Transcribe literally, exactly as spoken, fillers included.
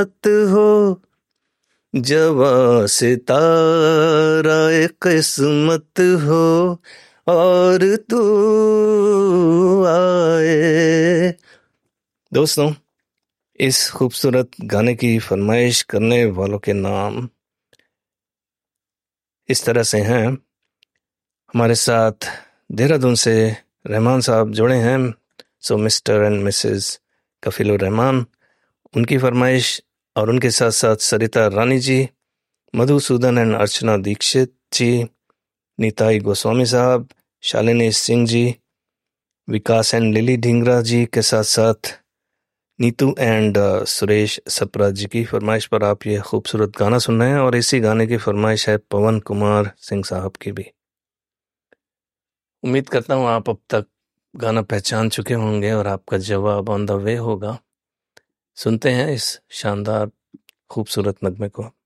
मत हो जवा सितारा किस्मत हो और तू आए। दोस्तों, इस खूबसूरत गाने की फरमाइश करने वालों के नाम इस तरह से हैं। हमारे साथ देहरादून से रहमान साहब जुड़े हैं, सो मिस्टर एंड मिसेस कफीलुर रहमान, उनकी फरमाइश, और उनके साथ साथ सरिता रानी जी, मधुसूदन एंड अर्चना दीक्षित जी, नीताई गोस्वामी साहब, शालिनी सिंह जी, विकास एंड लिली ढींगरा जी के साथ साथ नीतू एंड सुरेश सप्रा जी की फरमाइश पर आप ये खूबसूरत गाना सुन रहे हैं। और इसी गाने की फरमाइश है पवन कुमार सिंह साहब की भी। उम्मीद करता हूँ आप अब तक गाना पहचान चुके होंगे और आपका जवाब ऑन द वे होगा। सुनते हैं इस शानदार खूबसूरत नगमे को।